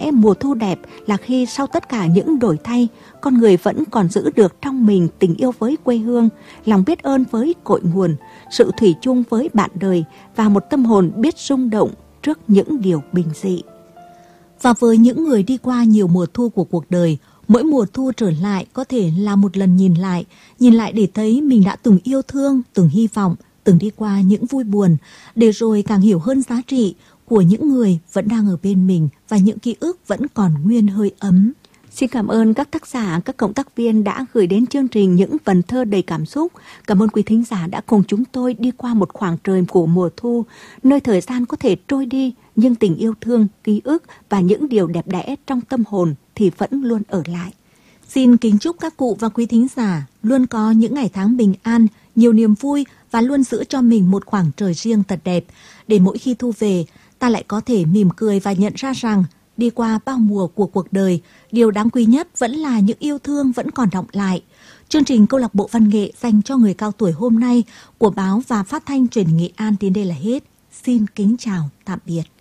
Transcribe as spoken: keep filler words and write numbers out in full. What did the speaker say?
lẽ mùa thu đẹp là khi sau tất cả những đổi thay, con người vẫn còn giữ được trong mình tình yêu với quê hương, lòng biết ơn với cội nguồn, sự thủy chung với bạn đời và một tâm hồn biết rung động trước những điều bình dị. Và với những người đi qua nhiều mùa thu của cuộc đời, mỗi mùa thu trở lại có thể là một lần nhìn lại, nhìn lại để thấy mình đã từng yêu thương, từng hy vọng, từng đi qua những vui buồn, để rồi càng hiểu hơn giá trị của những người vẫn đang ở bên mình và những ký ức vẫn còn nguyên hơi ấm. Xin cảm ơn các tác giả, các cộng tác viên đã gửi đến chương trình những vần thơ đầy cảm xúc. Cảm ơn quý thính giả đã cùng chúng tôi đi qua một khoảng trời của mùa thu, nơi thời gian có thể trôi đi, nhưng tình yêu thương, ký ức và những điều đẹp đẽ trong tâm hồn thì vẫn luôn ở lại. Xin kính chúc các cụ và quý thính giả luôn có những ngày tháng bình an, nhiều niềm vui và luôn giữ cho mình một khoảng trời riêng thật đẹp, để mỗi khi thu về, ta lại có thể mỉm cười và nhận ra rằng đi qua bao mùa của cuộc đời, điều đáng quý nhất vẫn là những yêu thương vẫn còn đọng lại. Chương trình Câu lạc bộ Văn nghệ dành cho người cao tuổi hôm nay của báo và phát thanh truyền hình Nghệ An đến đây là hết. Xin kính chào, tạm biệt.